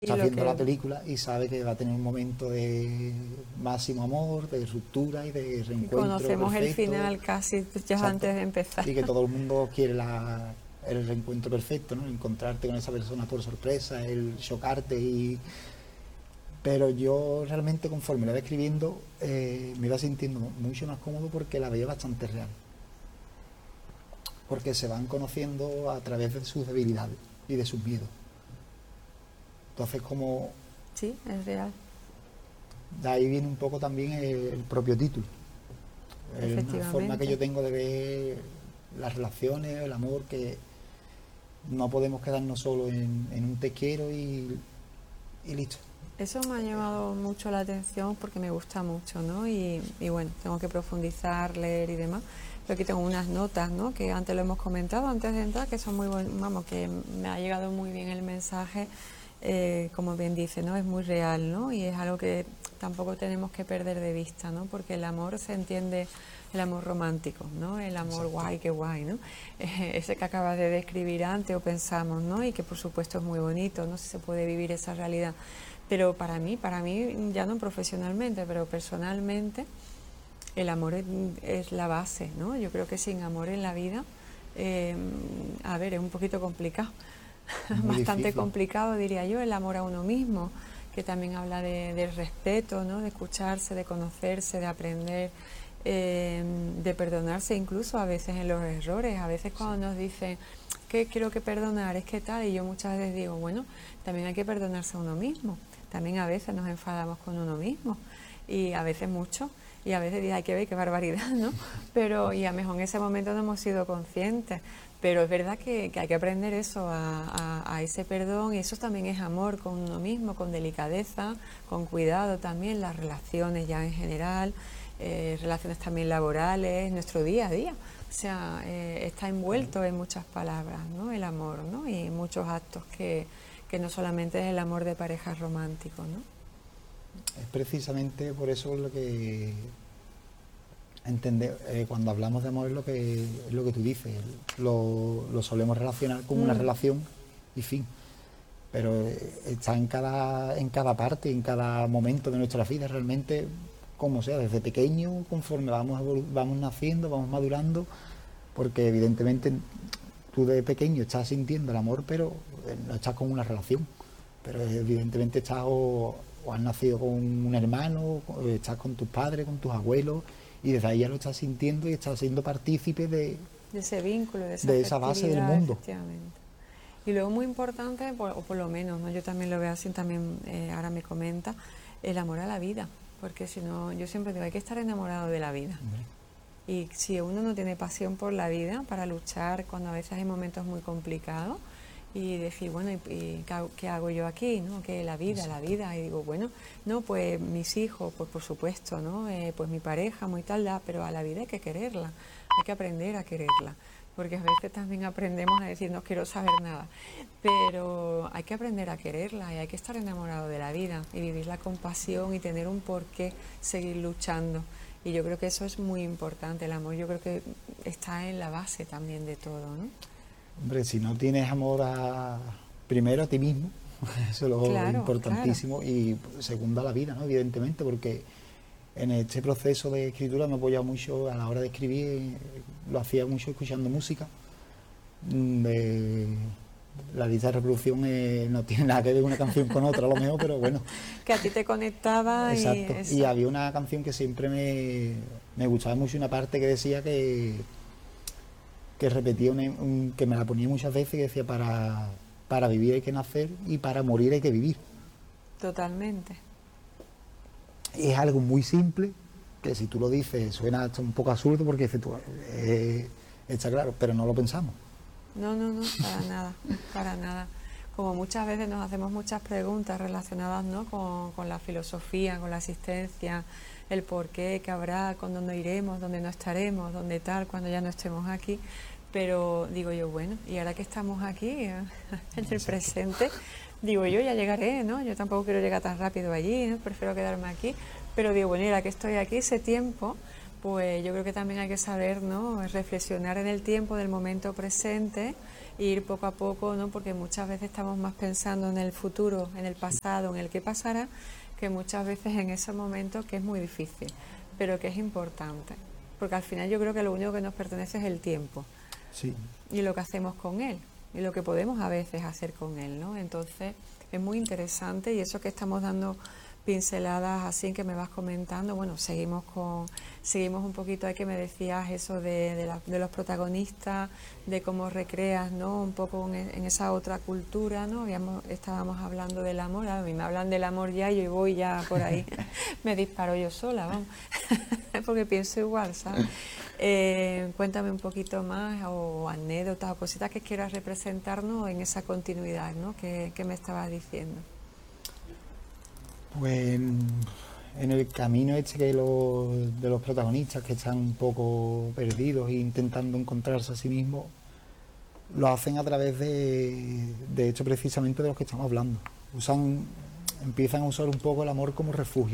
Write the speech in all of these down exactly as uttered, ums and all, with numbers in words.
Está lo viendo que... la película y sabe que va a tener un momento de máximo amor, de ruptura y de Y reencuentro conocemos el perfecto. final casi ya Exacto. antes de empezar. Y que todo el mundo quiere la, el reencuentro perfecto, ¿no? Encontrarte con esa persona por sorpresa, el chocarte y... Pero yo realmente conforme la iba escribiendo eh, me iba sintiendo mucho más cómodo porque la veía bastante real. Porque se van conociendo a través de sus debilidades y de sus miedos. Entonces como Sí, es real. de ahí viene un poco también el, el propio título. Es una forma que yo tengo de ver las relaciones, el amor, que no podemos quedarnos solo en, en un te quiero y, y listo. Eso me ha llamado mucho la atención porque me gusta mucho, ¿no? Y, y bueno, tengo que profundizar, leer y demás. Pero aquí tengo unas notas, ¿no? Que antes lo hemos comentado, antes de entrar, que son muy buenas, vamos, que me ha llegado muy bien el mensaje. Eh, como bien dice, ¿no? Es muy real, ¿no? Y es algo que tampoco tenemos que perder de vista, ¿no? Porque el amor se entiende, el amor romántico, ¿no? El amor Exacto. Guay, qué guay, ¿no? Eh, ese que acabas de describir antes o pensamos, ¿no? Y que por supuesto es muy bonito, no sé si se puede vivir esa realidad. Pero para mí, para mí, ya no profesionalmente, pero personalmente, el amor es, es la base, ¿no? Yo creo que sin amor en la vida, eh, a ver, es un poquito complicado. Muy Bastante difícil. complicado, diría yo, el amor a uno mismo, que también habla de, del respeto, ¿no? De escucharse, de conocerse, de aprender, eh, de perdonarse incluso a veces en los errores. A veces cuando sí. nos dicen que quiero que perdonar, es que tal, y yo muchas veces digo, bueno, también hay que perdonarse a uno mismo. También a veces nos enfadamos con uno mismo, y a veces mucho, y a veces dice, hay que ver qué barbaridad, ¿no? Pero, y a lo mejor en ese momento no hemos sido conscientes. Pero es verdad que, que hay que aprender eso, a, a, a ese perdón, y eso también es amor con uno mismo, con delicadeza, con cuidado también, las relaciones ya en general, eh, relaciones también laborales, nuestro día a día. O sea, eh, está envuelto en muchas palabras, ¿no? El amor, ¿no? Y muchos actos que, que no solamente es el amor de pareja romántico, ¿no? Es precisamente por eso lo que... entender eh, cuando hablamos de amor es lo que es lo que tú dices, lo, lo solemos relacionar con mm. una relación y fin, pero eh, está en cada en cada parte, en cada momento de nuestra vida, realmente, como sea, desde pequeño, conforme vamos vamos naciendo, vamos madurando, porque evidentemente tú de pequeño estás sintiendo el amor, pero no estás con una relación, pero evidentemente estás o, o has nacido con un hermano, o estás con tus padres, con tus abuelos, y desde ahí ya lo estás sintiendo y estás siendo partícipe de, de ese vínculo, de esa, de esa base del mundo. Efectivamente. Y luego muy importante, por, o por lo menos, ¿no? Yo también lo veo así, también eh, ahora me comenta, el amor a la vida, porque si no, yo siempre digo, hay que estar enamorado de la vida. Uh-huh. Y si uno no tiene pasión por la vida, para luchar cuando a veces hay momentos muy complicados, y decir, bueno, ¿y, y qué hago yo aquí? ¿No? Que la vida, Exacto. la vida. Y digo, bueno, no, pues mis hijos, pues por supuesto, ¿no? Eh, pues mi pareja, muy tal, pero a la vida hay que quererla, hay que aprender a quererla. Porque a veces también aprendemos a decir, no quiero saber nada, pero hay que aprender a quererla y hay que estar enamorado de la vida y vivirla con pasión y tener un porqué seguir luchando. Y yo creo que eso es muy importante, el amor yo creo que está en la base también de todo, ¿no? Hombre, si no tienes amor a, primero a ti mismo, eso es lo claro, importantísimo, claro. y segundo a la vida, ¿no? Evidentemente, porque en este proceso de escritura me he apoyado mucho a la hora de escribir, lo hacía mucho escuchando música. De, la lista de reproducción eh, no tiene nada que ver una canción con otra, a lo mejor, pero bueno. Que a ti te conectaba. Exacto. Y, y había una canción que siempre me, me gustaba mucho, una parte que decía que que repetía una, un, que me la ponía muchas veces, que decía, para, para vivir hay que nacer y para morir hay que vivir. Totalmente. Es algo muy simple, que si tú lo dices suena hasta un poco absurdo, porque dices tú, eh, está claro, pero no lo pensamos. No, no, no, para nada, para nada. Como muchas veces nos hacemos muchas preguntas relacionadas, ¿no? con, con la filosofía, con la existencia, el por qué, qué habrá, con dónde iremos, dónde no estaremos, dónde tal, cuando ya no estemos aquí. Pero digo yo, bueno, y ahora que estamos aquí, en el presente, digo yo, ya llegaré, ¿no? Yo tampoco quiero llegar tan rápido allí, ¿no? Prefiero quedarme aquí. Pero digo, bueno, y ahora que estoy aquí ese tiempo, pues yo creo que también hay que saber, ¿no? Reflexionar en el tiempo del momento presente e ir poco a poco, ¿no? Porque muchas veces estamos más pensando en el futuro, en el pasado, en el que pasará, que muchas veces en ese momento que es muy difícil, pero que es importante, porque al final yo creo que lo único que nos pertenece es el tiempo, sí, y lo que hacemos con él, y lo que podemos a veces hacer con él, ¿no? Entonces es muy interesante, y eso que estamos dando pinceladas así que me vas comentando, bueno, seguimos con seguimos un poquito ahí que me decías eso de, de, la, de los protagonistas, de cómo recreas, ¿no? Un poco en, en esa otra cultura, ¿no? Habíamos, estábamos hablando del amor, a mí me hablan del amor ya y yo voy ya por ahí, me disparo yo sola, vamos, porque pienso igual, ¿sabes? Eh, cuéntame un poquito más, o anécdotas o cositas que quieras representarnos en esa continuidad, ¿no? Que, que me estabas diciendo. Pues en, en el camino este que los, de los protagonistas que están un poco perdidos e intentando encontrarse a sí mismos, lo hacen a través de, de hecho precisamente de los que estamos hablando. Usan, empiezan a usar un poco el amor como refugio.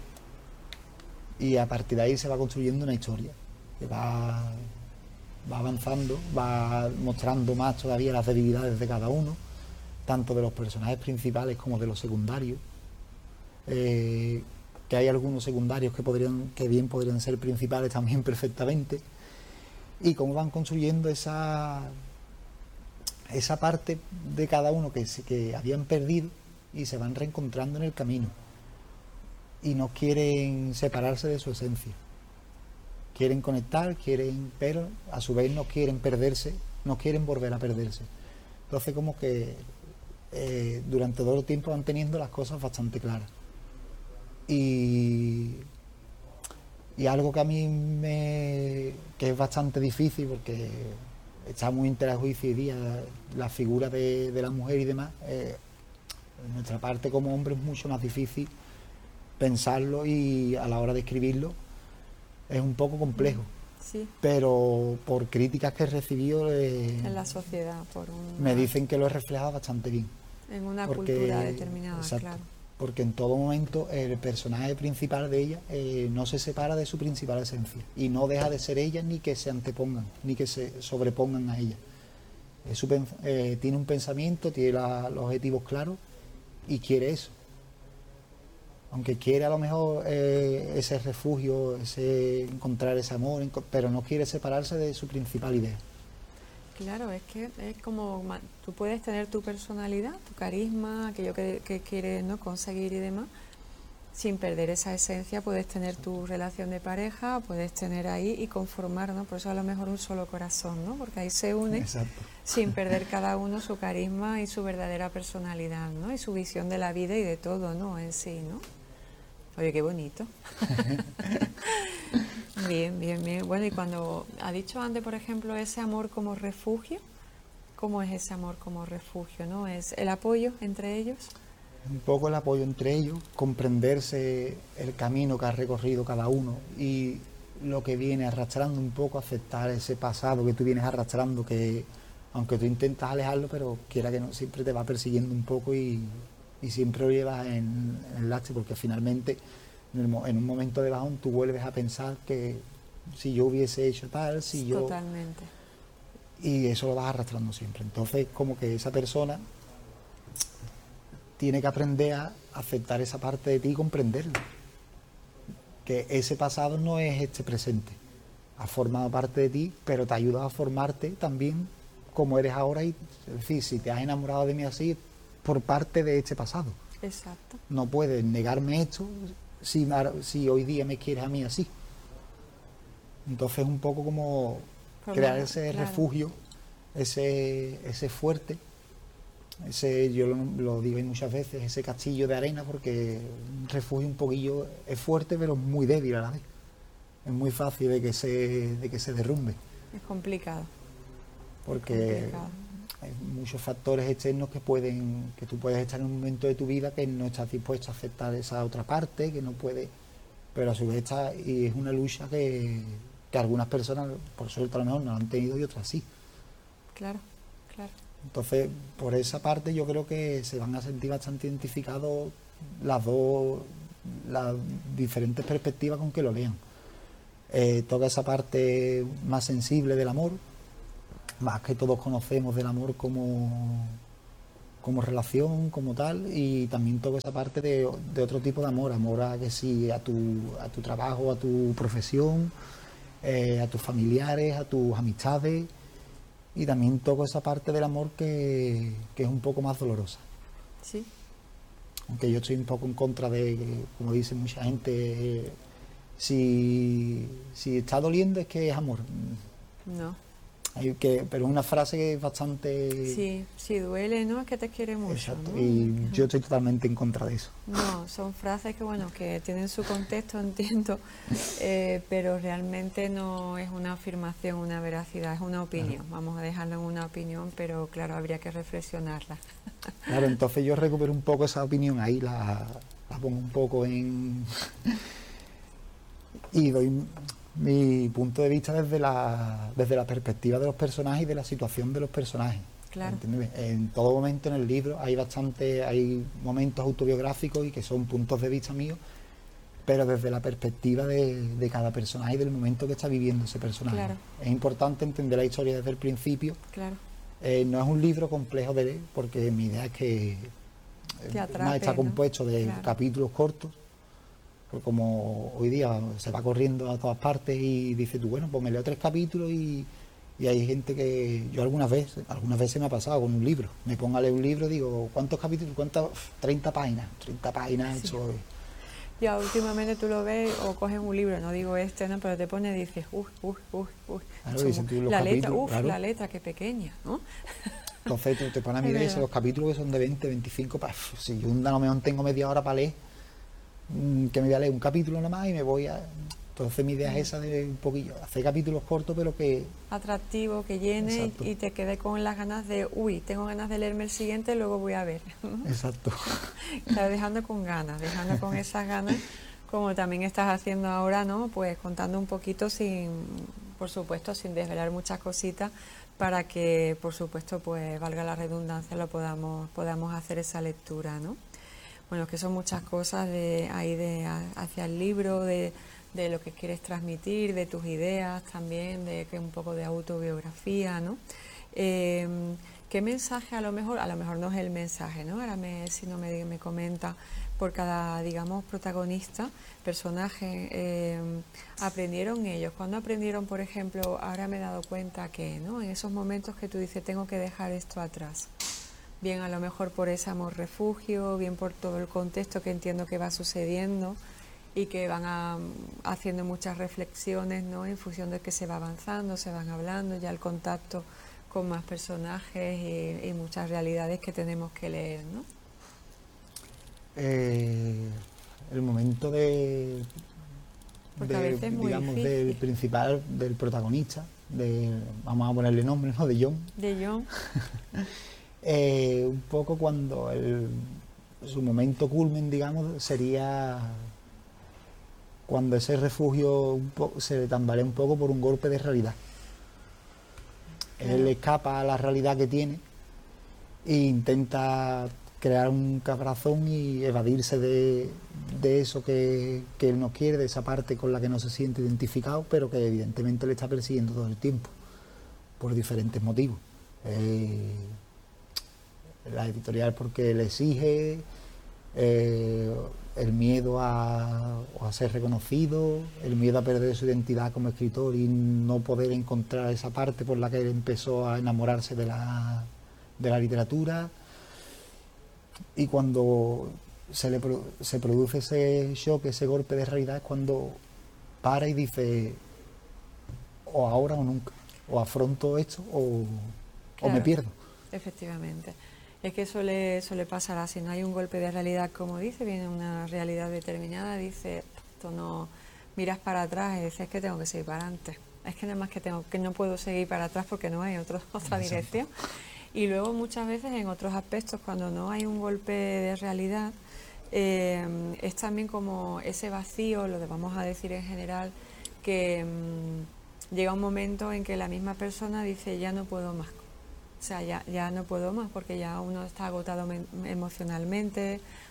Y a partir de ahí se va construyendo una historia que va, va avanzando, va mostrando más todavía las debilidades de cada uno, tanto de los personajes principales como de los secundarios. Eh, que hay algunos secundarios que podrían que bien podrían ser principales también perfectamente, y cómo van construyendo esa esa parte de cada uno que, que habían perdido y se van reencontrando en el camino y no quieren separarse de su esencia, quieren conectar, quieren, pero a su vez no quieren perderse, no quieren volver a perderse. Entonces como que eh, durante todo el tiempo van teniendo las cosas bastante claras. Y, y algo que a mí me que es bastante difícil, porque está muy en tela de juicio hoy día la figura de, de la mujer y demás, eh, en nuestra parte como hombre es mucho más difícil pensarlo, y a la hora de escribirlo es un poco complejo. Sí. Pero por críticas que he recibido eh, en la sociedad, por un, me dicen que lo he reflejado bastante bien. En una porque, cultura determinada, exacto, claro. Porque en todo momento el personaje principal de ella eh, no se separa de su principal esencia y no deja de ser ella, ni que se antepongan, ni que se sobrepongan a ella. Es su, eh, tiene un pensamiento, tiene la, los objetivos claros y quiere eso. Aunque quiere a lo mejor eh, ese refugio, ese encontrar ese amor, pero no quiere separarse de su principal idea. Claro, es que es como tú puedes tener tu personalidad, tu carisma, aquello que, que quieres, ¿no?, conseguir y demás, sin perder esa esencia. Puedes tener tu relación de pareja, puedes tener ahí y conformar, ¿no? Por eso a lo mejor un solo corazón, ¿no? Porque ahí se une. Exacto. Sin perder cada uno su carisma y su verdadera personalidad, ¿no? Y su visión de la vida y de todo, ¿no? En sí, ¿no? Oye, qué bonito. Bien, bien, bien. Bueno, y cuando ha dicho antes, por ejemplo, ese amor como refugio, ¿cómo es ese amor como refugio, no? ¿Es el apoyo entre ellos? Un poco el apoyo entre ellos, comprenderse el camino que ha recorrido cada uno y lo que viene arrastrando, un poco aceptar ese pasado que tú vienes arrastrando, que aunque tú intentas alejarlo, pero quiera que no, siempre te va persiguiendo un poco y, y siempre lo llevas en, en el lastre, porque finalmente en, el, en un momento de bajón tú vuelves a pensar que si yo hubiese hecho tal, si yo... Totalmente. Y eso lo vas arrastrando siempre. Entonces como que esa persona tiene que aprender a aceptar esa parte de ti y comprenderla. Que ese pasado no es este presente. Ha formado parte de ti, pero te ayuda a formarte también como eres ahora. Y, es decir, si te has enamorado de mí así, por parte de este pasado. Exacto. No puedes negarme esto si, si hoy día me quieres a mí así. Entonces un poco como Formar, crear ese claro. refugio, ese, ese fuerte, ese, yo lo, lo digo muchas veces, ese castillo de arena, porque un refugio un poquillo es fuerte pero muy débil a la vez. Es muy fácil de que se, de que se derrumbe. Es complicado. Porque es complicado. Hay muchos factores externos que pueden, que tú puedes estar en un momento de tu vida que no estás dispuesto a aceptar esa otra parte, que no puede, pero a su vez está, y es una lucha que, que algunas personas, por suerte a lo mejor no la han tenido y otras sí. Claro, claro. Entonces, por esa parte yo creo que se van a sentir bastante identificados las dos, las diferentes perspectivas con que lo lean. Eh, toca esa parte más sensible del amor, más que todos conocemos del amor como, como relación, como tal, y también toca esa parte de, de otro tipo de amor, amor a que sí, a tu, a tu trabajo, a tu profesión, eh, a tus familiares, a tus amistades, y también toco esa parte del amor que, que es un poco más dolorosa. Sí. Aunque yo estoy un poco en contra de, como dice mucha gente, eh, si, si está doliendo es que es amor. No. Hay que, pero es una frase que es bastante... Sí, si duele, ¿no? Es que te quiere mucho, Exacto, ¿no? y yo estoy totalmente en contra de eso. No, son frases que, bueno, que tienen su contexto, entiendo, eh, pero realmente no es una afirmación, una veracidad, es una opinión. Claro. Vamos a dejarlo en una opinión, pero claro, habría que reflexionarla. Claro, entonces yo recupero un poco esa opinión ahí, la, la pongo un poco en... y doy mi punto de vista desde la, desde la perspectiva de los personajes y de la situación de los personajes. Claro. ¿Entiendes? En todo momento en el libro hay bastante, hay momentos autobiográficos y que son puntos de vista míos, pero desde la perspectiva de, de cada personaje y del momento que está viviendo ese personaje. Claro. Es importante entender la historia desde el principio. Claro. Eh, no es un libro complejo de leer, porque mi idea es que Te atrape, más está compuesto ¿no? de Claro. capítulos cortos, porque como hoy día se va corriendo a todas partes y dices tú, bueno, pues me leo tres capítulos y, y hay gente que yo algunas veces, algunas veces me ha pasado con un libro, me pongo a leer un libro, digo, ¿cuántos capítulos? ¿Cuántas? treinta páginas, treinta páginas, Sí. eso es. Ya últimamente tú lo ves o coges un libro, no digo este, no, pero te pone y dices, uff, uff, uff, uff. Claro, dicen tú los La letra, capítulos, uff, claro. la letra, qué pequeña, ¿no? Entonces te, te pones a Es mirar verdad. los capítulos que son de veinte, veinticinco, pa, si yo un, a lo mejor tengo media hora para leer, mm, que me voy a leer un capítulo nada más y me voy a... Entonces mi idea es esa de un poquillo, hacer capítulos cortos pero que... Atractivo, que llene Exacto. y te quede con las ganas de, uy, tengo ganas de leerme el siguiente, luego voy a ver. Exacto. Estás dejando con ganas, dejando con esas ganas, como también estás haciendo ahora, ¿no? Pues contando un poquito sin, por supuesto, sin desvelar muchas cositas, para que, por supuesto, pues valga la redundancia, lo podamos, podamos hacer esa lectura, ¿no? Bueno, que son muchas cosas de ahí de hacia el libro, de, de lo que quieres transmitir, de tus ideas también, de que un poco de autobiografía, ¿no? Eh, ¿Qué mensaje a lo mejor? A lo mejor no es el mensaje, ¿no? Ahora me, si no me, me comenta por cada, digamos, protagonista, personaje, eh, aprendieron ellos. ¿Cuándo aprendieron, por ejemplo? Ahora me he dado cuenta que, ¿no? En esos momentos que tú dices, tengo que dejar esto atrás. Bien, a lo mejor por ese amor refugio, bien por todo el contexto que entiendo que va sucediendo y que van a, haciendo muchas reflexiones, ¿no? En función de que se va avanzando, se van hablando, ya el contacto con más personajes y, y muchas realidades que tenemos que leer, ¿no? Eh, el momento de, Porque a de, veces es muy digamos, difícil. del principal, del protagonista, de, vamos a ponerle nombre, ¿no? De John. De John. Eh, un poco cuando el, su momento culmen, digamos, sería cuando ese refugio un poco, se tambalea un poco por un golpe de realidad. Claro. Él escapa a la realidad que tiene e intenta crear un caparazón y evadirse de, de eso que, que él no quiere, de esa parte con la que no se siente identificado, pero que evidentemente le está persiguiendo todo el tiempo, por diferentes motivos. Eh, la editorial porque le exige, eh, el miedo a, a ser reconocido, el miedo a perder su identidad como escritor y no poder encontrar esa parte por la que él empezó a enamorarse de la, de la literatura. Y cuando se le se produce ese shock, ese golpe de realidad, es cuando para y dice, o ahora o nunca, o afronto esto o, Claro, o me pierdo. Efectivamente. Es que suele, suele pasar así, no hay un golpe de realidad, como dice, viene una realidad determinada, dice, esto no, miras para atrás y dices, es que tengo que seguir para adelante. Es que nada más que tengo, que no puedo seguir para atrás porque no hay otro, otra dirección. Y luego muchas veces en otros aspectos, cuando no hay un golpe de realidad, eh, es también como ese vacío, lo que vamos a decir en general, que mmm, llega un momento en que la misma persona dice, ya no puedo más. O sea, ya, ya no puedo más porque ya uno está agotado men- emocionalmente,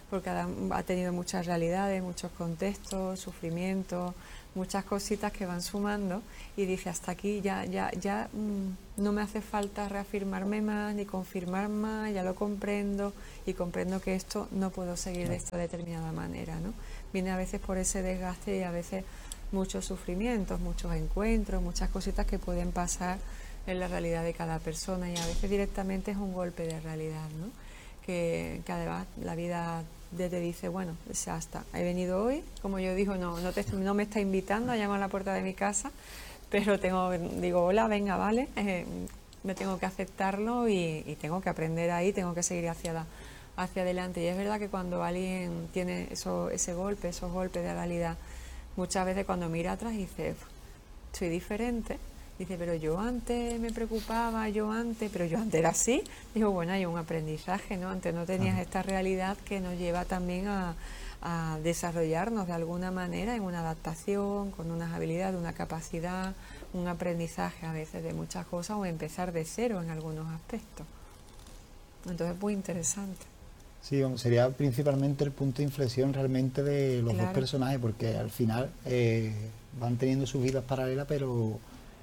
porque ha, ha tenido muchas realidades, muchos contextos, sufrimientos, muchas cositas que van sumando y dice hasta aquí ya ya ya mmm, no me hace falta reafirmarme más ni confirmar más, ya lo comprendo y comprendo que esto no puedo seguir de esta determinada manera, ¿no? Viene a veces por ese desgaste y a veces muchos sufrimientos, muchos encuentros, muchas cositas que pueden pasar en la realidad de cada persona y a veces directamente es un golpe de realidad, ¿no? Que, que además la vida te dice, bueno, ya está, he venido hoy, como yo digo, no, no, te, no me está invitando a llamar a la puerta de mi casa, pero tengo, digo, hola, venga, vale, eh, me tengo que aceptarlo y, y tengo que aprender ahí, tengo que seguir hacia, la, hacia adelante. Y es verdad que cuando alguien tiene eso, ese golpe, esos golpes de realidad, muchas veces cuando mira atrás dice, soy diferente. Dice, pero yo antes me preocupaba, yo antes, pero yo antes era así. Digo, bueno, hay un aprendizaje, ¿no? Antes no tenías esta realidad que nos lleva también a, a desarrollarnos de alguna manera en una adaptación, con unas habilidades, una capacidad, un aprendizaje a veces de muchas cosas o empezar de cero en algunos aspectos. Entonces, muy interesante. Sí, sería principalmente el punto de inflexión realmente de los claro. dos personajes, porque al final eh, van teniendo sus vidas paralelas, pero...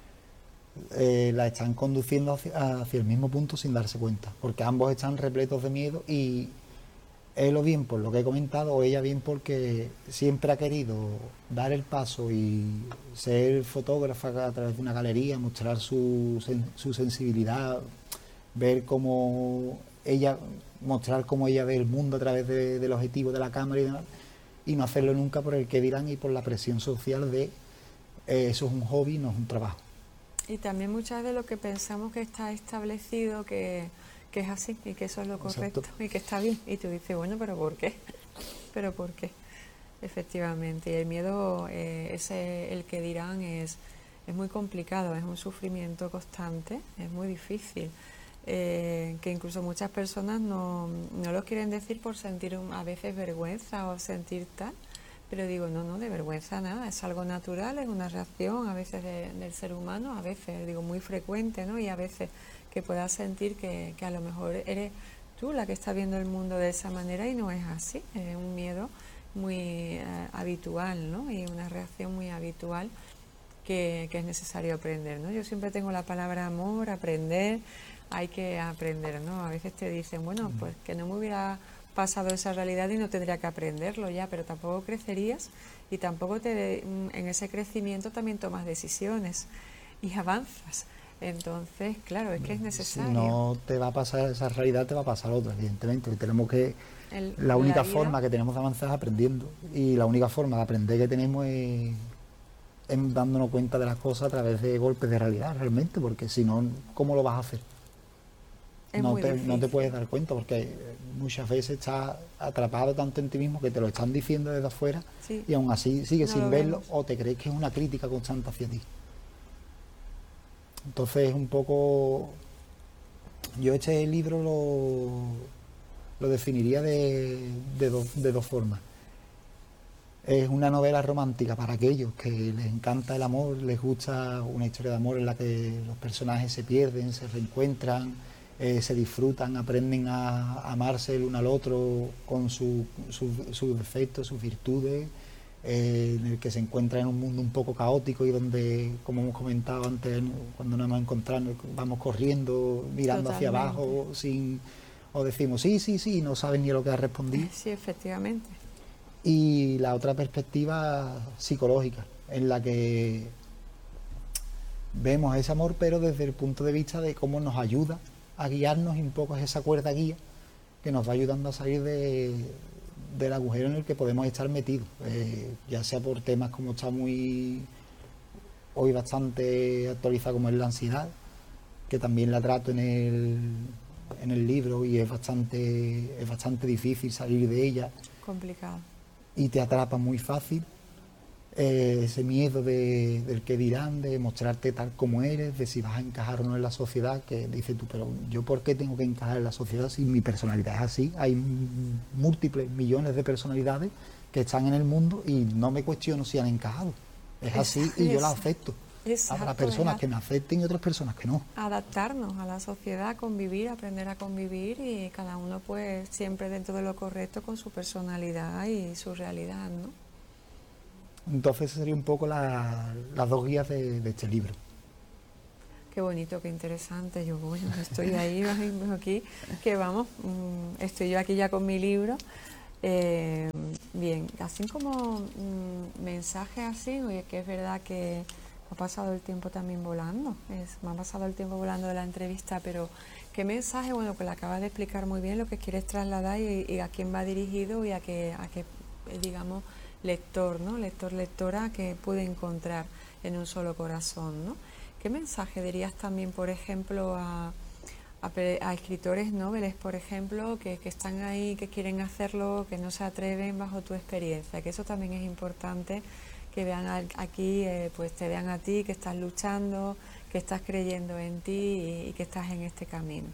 Eh, la están conduciendo hacia, hacia el mismo punto sin darse cuenta, porque ambos están repletos de miedo y él o bien por lo que he comentado o ella bien porque siempre ha querido dar el paso y ser fotógrafa a través de una galería, mostrar su, su sensibilidad, ver cómo ella, mostrar cómo ella ve el mundo a través de, del objetivo de la cámara y demás, y no hacerlo nunca por el que dirán y por la presión social de eh, eso es un hobby, no es un trabajo. Y también muchas de lo que pensamos que está establecido, que, que es así y que eso es lo correcto. Exacto. Y que está bien. Y tú dices, bueno, ¿pero por qué? ¿Pero por qué? Efectivamente. Y el miedo, eh, ese, el que dirán, es, es muy complicado, es un sufrimiento constante, es muy difícil. Eh, que incluso muchas personas no, no lo quieren decir por sentir un, a veces vergüenza o sentir tal. Pero digo, no, no, de vergüenza nada, es algo natural, es una reacción a veces de, del ser humano, a veces, digo, muy frecuente, ¿no? Y a veces que puedas sentir que, que a lo mejor eres tú la que está viendo el mundo de esa manera y no es así, es un miedo muy eh, habitual, ¿no? Y una reacción muy habitual que, que es necesario aprender, ¿no? Yo siempre tengo la palabra amor, aprender, hay que aprender, ¿no? A veces te dicen, bueno, pues que no me hubiera... pasado esa realidad y no tendría que aprenderlo ya, pero tampoco crecerías y tampoco te en ese crecimiento también tomas decisiones y avanzas. Entonces, claro, es que es necesario. Si no te va a pasar esa realidad, te va a pasar otra, evidentemente. Y tenemos que El, la única la forma que tenemos de avanzar es aprendiendo. Y la única forma de aprender que tenemos es, es dándonos cuenta de las cosas a través de golpes de realidad, realmente, porque si no, ¿cómo lo vas a hacer? No te, no te puedes dar cuenta porque muchas veces estás atrapado tanto en ti mismo que te lo están diciendo desde afuera sí. Y aún así sigues no sin verlo vemos. O te crees que es una crítica constante hacia ti. Entonces es un poco... Yo este libro lo, lo definiría de, de, do, de dos formas. Es una novela romántica para aquellos que les encanta el amor, les gusta una historia de amor en la que los personajes se pierden, se reencuentran, Eh, se disfrutan, aprenden a, a amarse el uno al otro con sus su, su defectos, sus virtudes, eh, en el que se encuentra en un mundo un poco caótico y donde, como hemos comentado antes, cuando nos hemos encontrado, vamos corriendo, mirando Totalmente. Hacia abajo, sin, o decimos sí, sí, sí, no saben ni lo que ha respondido. Sí, efectivamente. Y la otra perspectiva psicológica, en la que vemos ese amor, pero desde el punto de vista de cómo nos ayuda a guiarnos, y un poco es esa cuerda guía que nos va ayudando a salir de, del agujero en el que podemos estar metidos, eh, ya sea por temas como está muy hoy bastante actualizado, como es la ansiedad, que también la trato en el, en el libro y es bastante, es bastante difícil salir de ella. Complicado. Y te atrapa muy fácil. Eh, ese miedo de, del que dirán, de mostrarte tal como eres, de si vas a encajar o no en la sociedad, que dices tú, pero yo por qué tengo que encajar en la sociedad si mi personalidad es así. Hay múltiples millones de personalidades que están en el mundo y no me cuestiono si han encajado, es así y yo la acepto. Exacto, Habrá personas es que me acepten y otras personas que no. adaptarnos a la sociedad, convivir, aprender a convivir y cada uno pues siempre dentro de lo correcto con su personalidad y su realidad, ¿no? Entonces sería un poco la- las dos guías de, de este libro. Qué bonito, qué interesante. Yo bueno, estoy ahí, aquí, que vamos, mm, estoy yo aquí ya con mi libro. Eh, bien, así como mm, mensajes así, oye, que es verdad que ha pasado el tiempo también volando, es, me ha pasado el tiempo volando de la entrevista, pero qué mensaje, bueno, que le acabas de explicar muy bien lo que quieres trasladar y, y a quién va dirigido y a qué, a qué eh, digamos, lector, ¿no? Lector, lectora que puede encontrar en un solo corazón, ¿no? ¿Qué mensaje dirías también, por ejemplo, a, a, a escritores noveles, por ejemplo, que, que están ahí, que quieren hacerlo, que no se atreven bajo tu experiencia? Que eso también es importante, que vean a, aquí, eh, pues te vean a ti, que estás luchando, que estás creyendo en ti y, y que estás en este camino.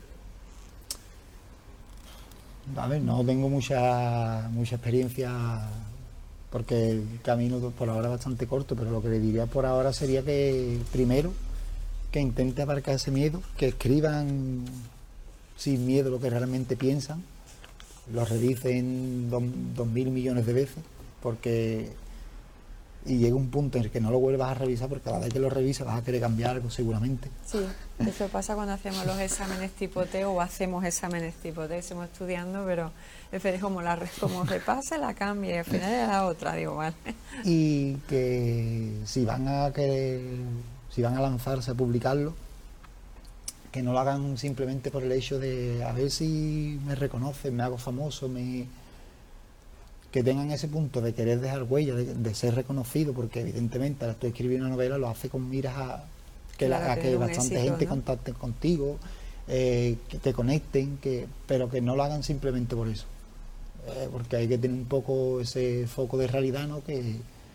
A ver, no tengo mucha, mucha experiencia porque el camino por ahora es bastante corto, pero lo que le diría por ahora sería que primero que intente abarcar ese miedo, que escriban sin miedo lo que realmente piensan, lo revisen dos, dos mil millones de veces, porque y llega un punto en el que no lo vuelvas a revisar, porque cada vez que lo revisas vas a querer cambiar algo seguramente. Sí, eso pasa cuando hacemos los exámenes tipo T o hacemos exámenes tipo T, estamos estudiando, pero es como la como repase, la cambie, y al final es la otra, digo, vale. Y que si van a querer, si van a lanzarse a publicarlo, que no lo hagan simplemente por el hecho de a ver si me reconocen, me hago famoso, me que tengan ese punto de querer dejar huella, de, de ser reconocido, porque evidentemente ahora tú escribir una novela lo hace con miras a que, Claro, la, a que bastante éxito, gente ¿no? contacte contigo, eh, que te conecten, que, pero que no lo hagan simplemente por eso. Eh, porque hay que tener un poco ese foco de realidad, ¿no? Que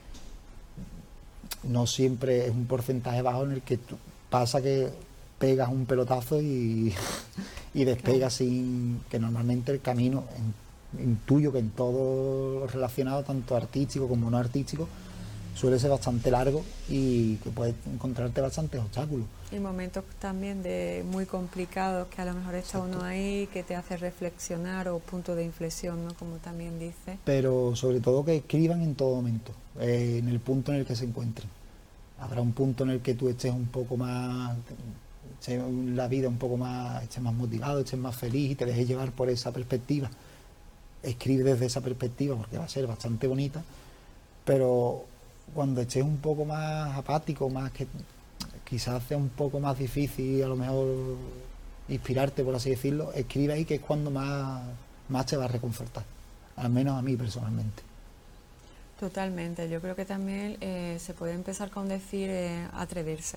no siempre es un porcentaje bajo en el que tú, pasa que pegas un pelotazo y, y despegas claro. Sin que normalmente el camino en, intuyo que en todo lo relacionado, tanto artístico como no artístico, suele ser bastante largo y que puedes encontrarte bastantes obstáculos. Y momentos también de muy complicados que a lo mejor está Exacto. Uno ahí que te hace reflexionar o punto de inflexión, ¿no? Como también dice. Pero sobre todo que escriban en todo momento, eh, en el punto en el que se encuentren. Habrá un punto en el que tú estés un poco más, la vida un poco más, estés más motivado, estés más feliz y te dejes llevar por esa perspectiva. Escribe desde esa perspectiva porque va a ser bastante bonita, pero cuando estés un poco más apático, más que quizás sea un poco más difícil a lo mejor inspirarte, por así decirlo, escribe ahí, que es cuando más, más te va a reconfortar, al menos a mí personalmente. Totalmente, yo creo que también eh, se puede empezar con decir eh, atreverse.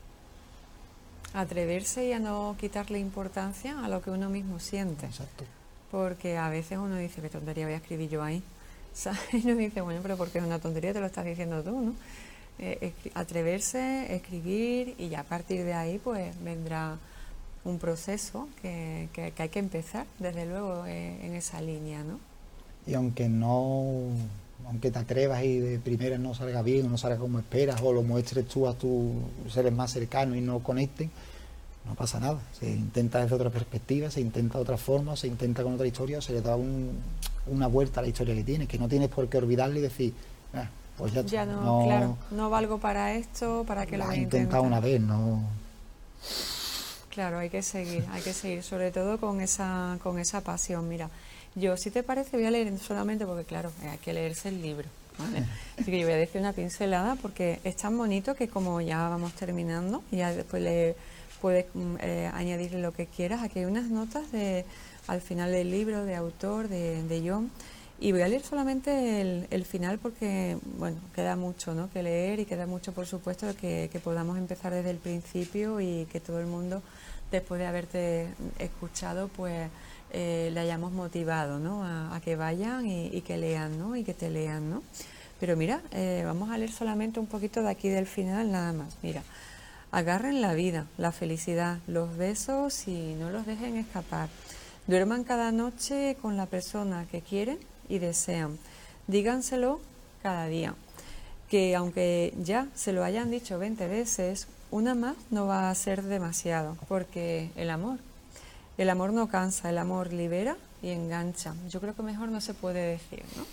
Atreverse y a no quitarle importancia a lo que uno mismo siente. Exacto. Porque a veces uno dice, qué tontería voy a escribir yo ahí. ¿Sabes? Y uno dice, bueno, pero porque es una tontería, te lo estás diciendo tú, ¿no? Eh, atreverse, escribir y ya a partir de ahí pues vendrá un proceso que, que, que hay que empezar, desde luego, eh, en esa línea, ¿no? Y aunque no, aunque te atrevas y de primera no salga bien o no salga como esperas o lo muestres tú a tus seres más cercanos y no conecten, no pasa nada, se intenta desde otra perspectiva, se intenta de otra forma, se intenta con otra historia, o se le da un, una vuelta a la historia que tienes, que no tienes por qué olvidarle y decir, ah, pues ya, ya no, no, claro, no valgo para esto, para que lo voy a intentar. intentado una vez, no. Claro, hay que seguir, hay que seguir, sobre todo con esa, con esa pasión. Mira, yo si te parece voy a leer solamente porque claro, hay que leerse el libro, ¿vale? Así que yo voy a decir una pincelada porque es tan bonito que como ya vamos terminando, ya después le puedes eh, añadirle lo que quieras. Aquí hay unas notas de al final del libro, de autor, de, de John, y voy a leer solamente el, el final porque, bueno, queda mucho, ¿no?, que leer y queda mucho, por supuesto, que, que podamos empezar desde el principio y que todo el mundo, después de haberte escuchado, pues eh, le hayamos motivado, ¿no?, a, a que vayan y, y que lean, ¿no?, y que te lean, ¿no? Pero mira, eh, vamos a leer solamente un poquito de aquí del final, nada más. Mira. Agarren la vida, la felicidad, los besos y no los dejen escapar. Duerman cada noche con la persona que quieren y desean. Díganselo cada día. que aunque ya se lo hayan dicho veinte veces, una más no va a ser demasiado, porque el amor, el amor no cansa, el amor libera y engancha. Yo creo que mejor no se puede decir, ¿no?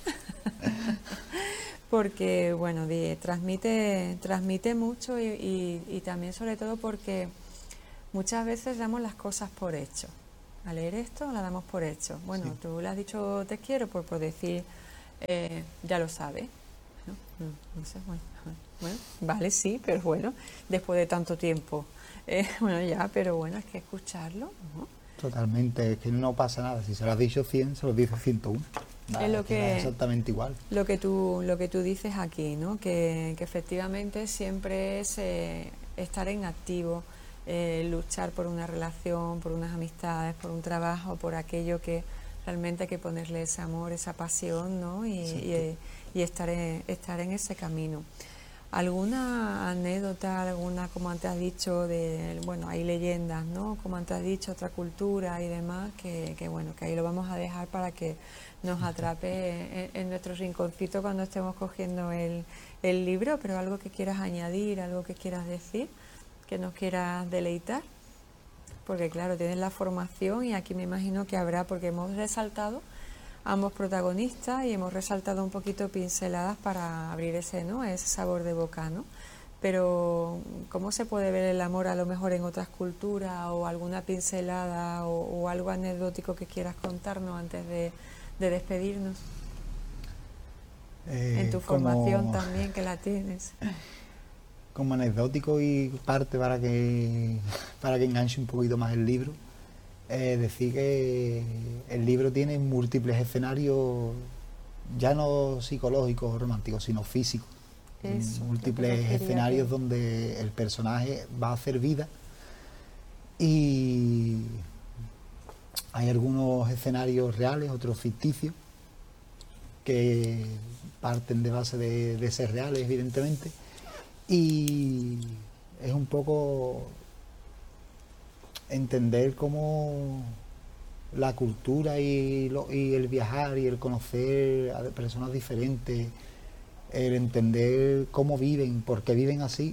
Porque, bueno, di, transmite, transmite mucho y, y, y también sobre todo porque muchas veces damos las cosas por hecho. Al leer esto la damos por hecho. Bueno, sí. Tú le has dicho te quiero por, por decir, eh, ya lo sabe. ¿No? No, no sé, bueno, bueno, vale, sí, pero bueno, después de tanto tiempo, eh, bueno, ya, pero bueno, es que escucharlo, ¿no? Totalmente, es que no pasa nada. Si se lo has dicho cien, se lo dice ciento uno. Nada, es lo que, es exactamente igual. Lo que tú, lo que tú dices aquí, ¿no? Que, que efectivamente siempre es eh, estar en activo, eh, luchar por una relación, por unas amistades, por un trabajo, por aquello que realmente hay que ponerle ese amor, esa pasión, ¿no? Y, y, y estar, en, estar en ese camino. ¿Alguna anécdota, alguna, como antes has dicho, de, bueno, hay leyendas, ¿no? Como antes has dicho, otra cultura y demás, que, que bueno, que ahí lo vamos a dejar para que nos atrape en, en nuestro rinconcito cuando estemos cogiendo el, el libro, pero algo que quieras añadir, algo que quieras decir, que nos quieras deleitar, porque claro, tienes la formación y aquí me imagino que habrá, porque hemos resaltado ambos protagonistas y hemos resaltado un poquito pinceladas para abrir ese, ¿no? Ese sabor de boca, ¿no? Pero ¿cómo se puede ver el amor a lo mejor en otras culturas o alguna pincelada o, o algo anecdótico que quieras contarnos antes de, de despedirnos? Eh, en tu formación como, también, que la tienes. Como anecdótico y parte para que, para que enganche un poquito más el libro. Eh, decir que el libro tiene múltiples escenarios, ya no psicológicos o románticos, sino físicos. Eso, múltiples escenarios que... donde el personaje va a hacer vida, y hay algunos escenarios reales, otros ficticios, que parten de base de, de ser reales, evidentemente, y es un poco entender cómo la cultura y, lo, y el viajar y el conocer a personas diferentes, el entender cómo viven, por qué viven así,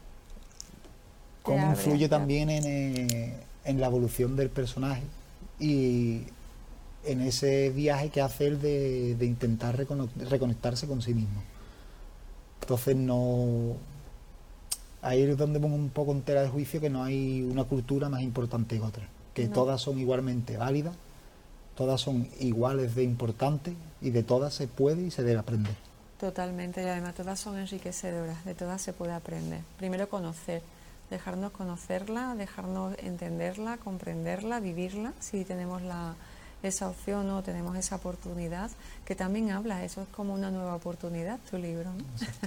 cómo influye también en, en la evolución del personaje y en ese viaje que hace él de, de intentar reconectarse con sí mismo. Entonces no... Ahí es donde pongo un poco en tela de juicio que no hay una cultura más importante que otra, que no. Todas son igualmente válidas, todas son iguales de importantes y de todas se puede y se debe aprender. Totalmente, y además todas son enriquecedoras, de todas se puede aprender. Primero conocer, dejarnos conocerla, dejarnos entenderla, comprenderla, vivirla, si tenemos la, esa opción o tenemos esa oportunidad, que también habla, eso es como una nueva oportunidad, tu libro, ¿no?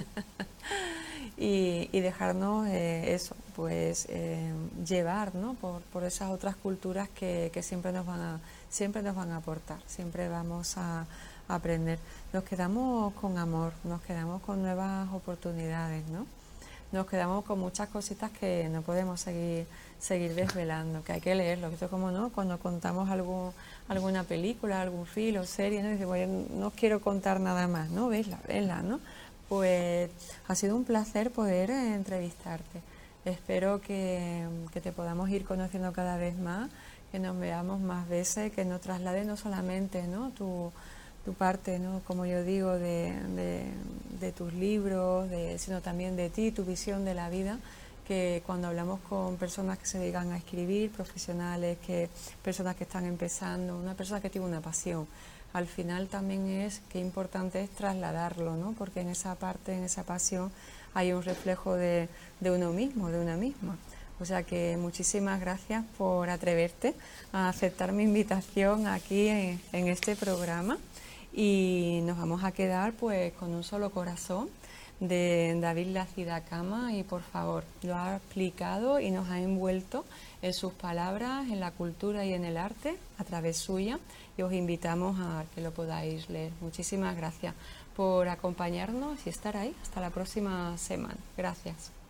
Y, y dejarnos eh, eso, pues eh, llevar, ¿no? por, por esas otras culturas que, que siempre nos van a siempre nos van a aportar, siempre vamos a, a aprender. Nos quedamos con amor, nos quedamos con nuevas oportunidades, ¿no? Nos quedamos con muchas cositas que no podemos seguir seguir desvelando, que hay que leerlo. Esto es como, ¿no? Cuando contamos algún, alguna película, algún film o serie, ¿no? Dice, bueno, no quiero contar nada más, ¿no? Vesla, vesla, ¿no? Pues ha sido un placer poder eh, entrevistarte. Espero que, que te podamos ir conociendo cada vez más, que nos veamos más veces, que nos traslade no solamente, ¿no? tu, tu parte, ¿no? Como yo digo, de, de, de tus libros, de, sino también de ti, tu visión de la vida, que cuando hablamos con personas que se dedican a escribir, profesionales, que personas que están empezando, una persona que tiene una pasión, al final también es qué importante es trasladarlo, ¿no? Porque en esa parte, en esa pasión, hay un reflejo de, de uno mismo, de una misma. O sea que muchísimas gracias por atreverte a aceptar mi invitación aquí en, en este programa, y nos vamos a quedar pues con Un solo corazón de David Lacida Cama, y por favor, lo ha explicado y nos ha envuelto en sus palabras, en la cultura y en el arte a través suya, y os invitamos a que lo podáis leer. Muchísimas gracias por acompañarnos y estar ahí. Hasta la próxima semana. Gracias.